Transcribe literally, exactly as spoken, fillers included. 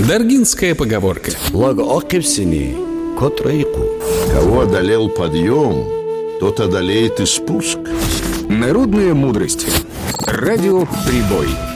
Даргинская поговорка. Кого одолел подъем, тот одолеет и спуск. Народная мудрость. Радио «Прибой».